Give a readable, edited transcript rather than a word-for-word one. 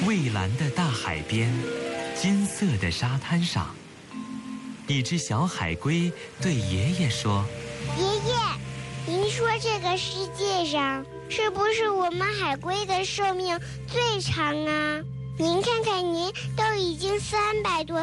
蔚蓝的大海边，金色的沙滩上，一只小海龟对爷爷说：“ 爷爷，您说这个世界上是不是我们海龟的寿命最长啊？您看看，您都已经300多